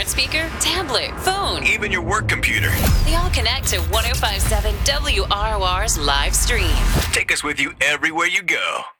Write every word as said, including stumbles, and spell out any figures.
speaker, tablet, phone, even your work computer. They all connect to one oh five point seven W R O R's live stream. Take us with you everywhere you go.